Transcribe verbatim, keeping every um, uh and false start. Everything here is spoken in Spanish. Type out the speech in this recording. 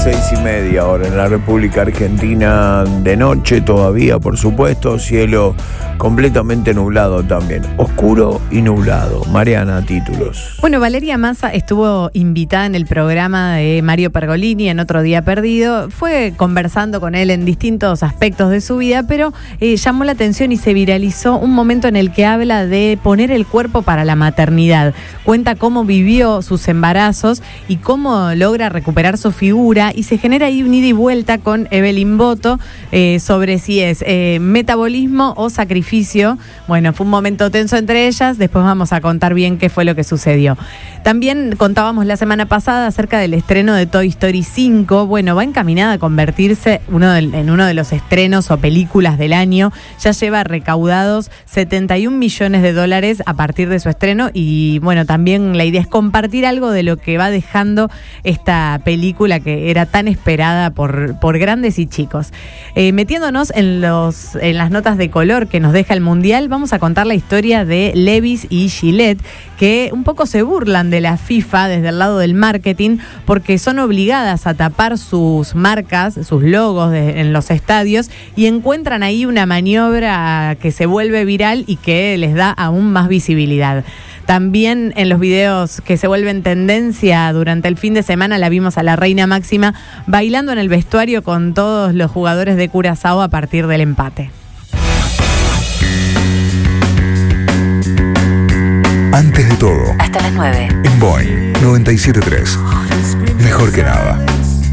seis y media ahora en la República Argentina, de noche todavía, por supuesto, cielo completamente nublado también, oscuro y nublado. Mariana, títulos. Bueno, Valeria Massa estuvo invitada en el programa de Mario Pergolini en Otro Día Perdido, fue conversando con él en distintos aspectos de su vida, pero eh, llamó la atención y se viralizó un momento en el que habla de poner el cuerpo para la maternidad. Cuenta cómo vivió sus embarazos y cómo logra recuperar su figura, y se genera ahí un ida y vuelta con Evelyn Boto eh, sobre si es eh, metabolismo o sacrificio. Bueno, fue un momento tenso entre ellas, después vamos a contar bien qué fue lo que sucedió. También contábamos la semana pasada acerca del estreno de Toy Story cinco. Bueno, va encaminada a convertirse uno de, en uno de los estrenos o películas del año. Ya lleva recaudados setenta y un millones de dólares a partir de su estreno, y bueno, también la idea es compartir algo de lo que va dejando esta película que era tan esperada por, por grandes y chicos. Eh, metiéndonos en, los, en las notas de color que nos deja el Mundial, vamos a contar la historia de Levi's y Gillette, que un poco se burlan de la FIFA desde el lado del marketing, porque son obligadas a tapar sus marcas, sus logos de, en los estadios, y encuentran ahí una maniobra que se vuelve viral y que les da aún más visibilidad. También en los videos que se vuelven tendencia durante el fin de semana la vimos a la Reina Máxima bailando en el vestuario con todos los jugadores de Curazao a partir del empate. Antes de todo, hasta las nueve. En Boing noventa y siete punto tres. Mejor que nada.